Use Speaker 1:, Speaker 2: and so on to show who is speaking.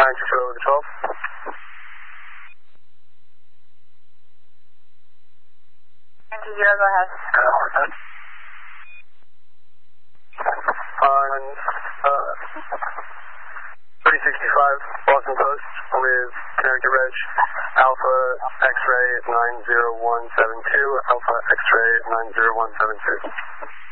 Speaker 1: 920 over 12.
Speaker 2: Zero, go ahead.
Speaker 1: 3065 Boston Post with Connecticut Reg, Alpha X-ray 90172, Alpha X-ray 90172.